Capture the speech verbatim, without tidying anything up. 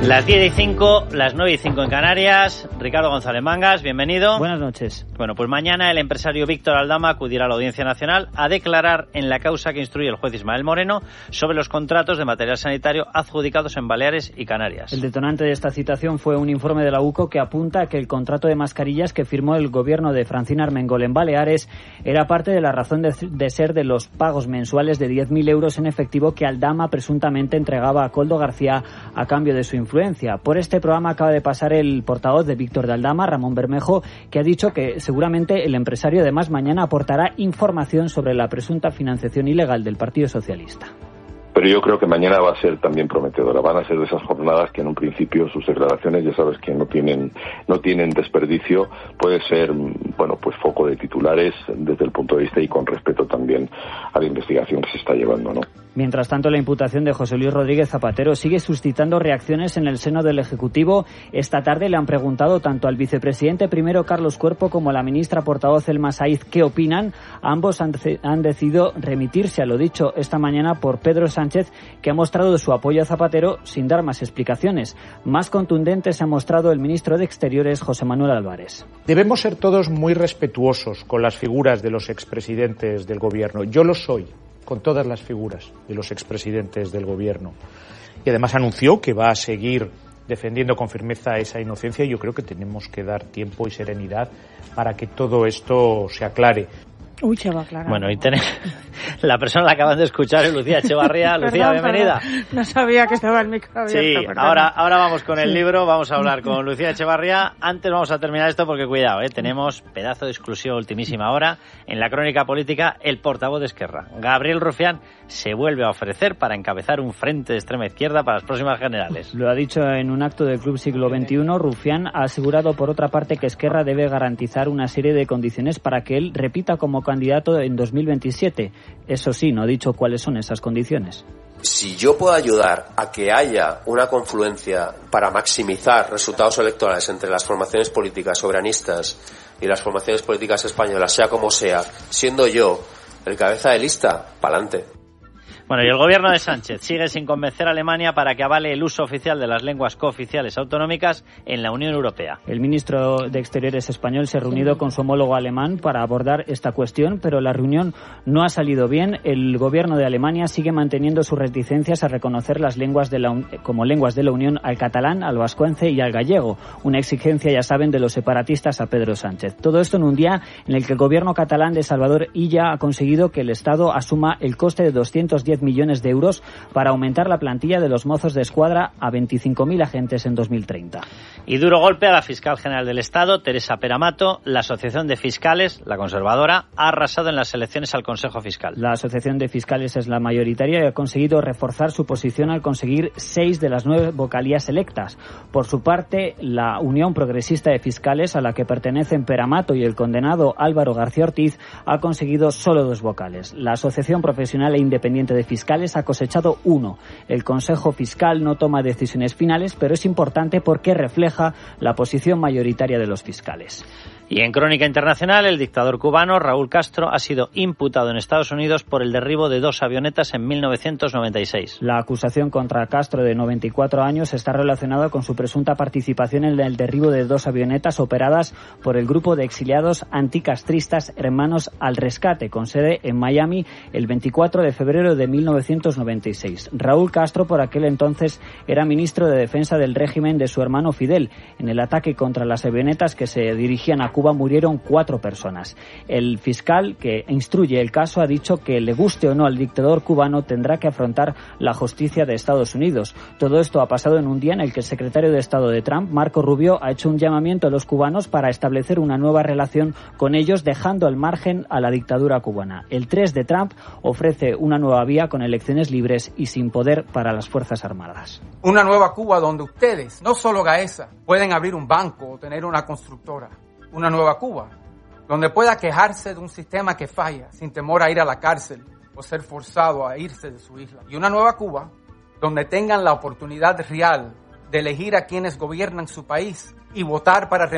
Las diez y cinco, las nueve y cinco en Canarias. Ricardo González Mangas, bienvenido. Buenas noches. Bueno, pues mañana el empresario Víctor Aldama acudirá a la Audiencia Nacional a declarar en la causa que instruye el juez Ismael Moreno sobre los contratos de material sanitario adjudicados en Baleares y Canarias. El detonante de esta citación fue un informe de la U C O que apunta que el contrato de mascarillas que firmó el gobierno de Francina Armengol en Baleares era parte de la razón de, de ser de los pagos mensuales de diez mil euros en efectivo que Aldama presuntamente entregaba a Koldo García a cambio de su influencia. Por este programa acaba de pasar el portavoz de Víctor de Aldama, Ramón Bermejo, que ha dicho que seguramente el empresario además mañana aportará información sobre la presunta financiación ilegal del Partido Socialista. Pero yo creo que mañana va a ser también prometedora. Van a ser de esas jornadas que en un principio sus declaraciones, ya sabes que no tienen no tienen desperdicio. Puede ser, bueno, pues foco de titulares desde el punto de vista y con respeto también a la investigación que se está llevando, ¿no? Mientras tanto, la imputación de José Luis Rodríguez Zapatero sigue suscitando reacciones en el seno del Ejecutivo. Esta tarde le han preguntado tanto al vicepresidente primero Carlos Cuerpo como a la ministra portavoz Elma Saiz qué opinan. Ambos han, han decidido remitirse a lo dicho esta mañana por Pedro Sánchez, que ha mostrado su apoyo a Zapatero sin dar más explicaciones. Más contundente se ha mostrado el ministro de Exteriores, José Manuel Álvarez. Debemos ser todos muy respetuosos con las figuras de los expresidentes del Gobierno. Yo lo soy con todas las figuras de los expresidentes del Gobierno. Y además anunció que va a seguir defendiendo con firmeza esa inocencia y yo creo que tenemos que dar tiempo y serenidad para que todo esto se aclare. Uy, se va a aclarar. Bueno, y tenemos la persona la acaban de escuchar es Lucía Echevarría. Lucía, perdón, bienvenida. Perdón. No sabía que estaba el micro abierto. Sí, perdón. ahora, ahora vamos con el sí. libro, vamos a hablar con Lucía Echevarría. Antes vamos a terminar esto porque cuidado, ¿eh? Tenemos pedazo de exclusiva ultimísima hora. En la crónica política, el portavoz de Esquerra, Gabriel Rufián, se vuelve a ofrecer para encabezar un frente de extrema izquierda para las próximas generales. Lo ha dicho en un acto del Club Siglo veintiuno. Rufián ha asegurado por otra parte que Esquerra debe garantizar una serie de condiciones para que él repita como candidato en dos mil veintisiete. Eso sí, no ha dicho cuáles son esas condiciones. Si yo puedo ayudar a que haya una confluencia para maximizar resultados electorales entre las formaciones políticas soberanistas y las formaciones políticas españolas, sea como sea, siendo yo el cabeza de lista, pa'lante. Bueno, y el gobierno de Sánchez sigue sin convencer a Alemania para que avale el uso oficial de las lenguas cooficiales autonómicas en la Unión Europea. El ministro de Exteriores español se ha reunido con su homólogo alemán para abordar esta cuestión, pero la reunión no ha salido bien. El gobierno de Alemania sigue manteniendo sus reticencias a reconocer las lenguas de la, como lenguas de la Unión al catalán, al vascuence y al gallego, una exigencia, ya saben, de los separatistas a Pedro Sánchez. Todo esto en un día en el que el gobierno catalán de Salvador Illa ha conseguido que el Estado asuma el coste de doscientos diez millones de euros para aumentar la plantilla de los mozos de escuadra a veinticinco mil agentes en dos mil treinta. Y duro golpe a la fiscal general del Estado, Teresa Peramato. La Asociación de Fiscales, la conservadora, ha arrasado en las elecciones al Consejo Fiscal. La Asociación de Fiscales es la mayoritaria y ha conseguido reforzar su posición al conseguir seis de las nueve vocalías electas. Por su parte, la Unión Progresista de Fiscales, a la que pertenecen Peramato y el condenado Álvaro García Ortiz, ha conseguido solo dos vocales. La Asociación Profesional e Independiente de Fiscales ha cosechado uno. El Consejo Fiscal no toma decisiones finales, pero es importante porque refleja la posición mayoritaria de los fiscales. Y en crónica internacional, el dictador cubano Raúl Castro ha sido imputado en Estados Unidos por el derribo de dos avionetas en mil novecientos noventa y seis. La acusación contra Castro, de noventa y cuatro años, está relacionada con su presunta participación en el derribo de dos avionetas operadas por el grupo de exiliados anticastristas Hermanos al Rescate, con sede en Miami, el veinticuatro de febrero de mil novecientos noventa y seis. Raúl Castro, por aquel entonces, era ministro de Defensa del régimen de su hermano Fidel. En el ataque contra las avionetas que se dirigían a Cuba murieron cuatro personas. El fiscal que instruye el caso ha dicho que, le guste o no al dictador cubano, tendrá que afrontar la justicia de Estados Unidos. Todo esto ha pasado en un día en el que el secretario de Estado de Trump, Marco Rubio, ha hecho un llamamiento a los cubanos para establecer una nueva relación con ellos, dejando al margen a la dictadura cubana. El tres de Trump ofrece una nueva vía con elecciones libres y sin poder para las Fuerzas Armadas. Una nueva Cuba donde ustedes, no solo Gaesa, pueden abrir un banco o tener una constructora. Una nueva Cuba, donde pueda quejarse de un sistema que falla sin temor a ir a la cárcel o ser forzado a irse de su isla. Y una nueva Cuba, donde tengan la oportunidad real de elegir a quienes gobiernan su país y votar para